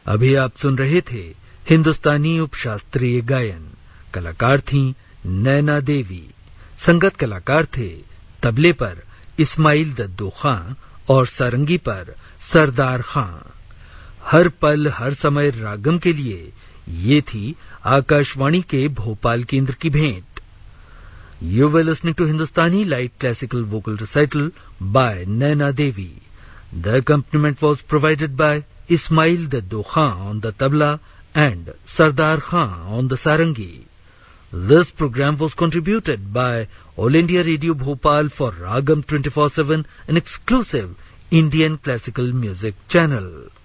अभी आप सुन रहे थे हिंदुस्तानी उपशास्त्रीय गायन। कलाकार थीं नैना देवी। संगत कलाकार थे तबले पर इस्माइल दद्दू खां और सारंगी पर सरदार खां। हर पल हर समय रागम के लिए ये थी आकाशवाणी के भोपाल केंद्र की भेंट। You were listening to Hindustani light classical vocal recital by Naina Devi. The accompaniment was provided by Ismail Daddo Khan on the tabla and Sardar Khan on the sarangi. This program was contributed by All India Radio Bhopal for Ragam 24/7, an exclusive Indian classical music channel.